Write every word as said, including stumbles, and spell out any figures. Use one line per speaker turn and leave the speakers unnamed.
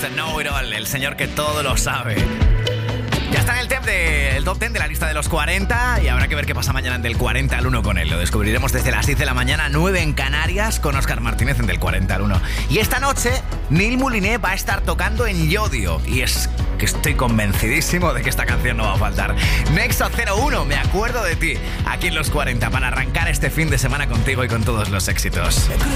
Mister Know-It-All, el señor que todo lo sabe. Ya está en el, top de, el top diez de la lista de los cuarenta y habrá que ver qué pasa mañana en Del cuarenta al uno con él. Lo descubriremos desde las diez de la mañana, nueve en Canarias, con Óscar Martínez en Del cuarenta al uno. Y esta noche, Neil Mouliné va a estar tocando en Yodio. Y es que estoy convencidísimo de que esta canción no va a faltar. Nexo cero uno, me acuerdo de ti, aquí en los cuarenta, para arrancar este fin de semana contigo y con todos los éxitos.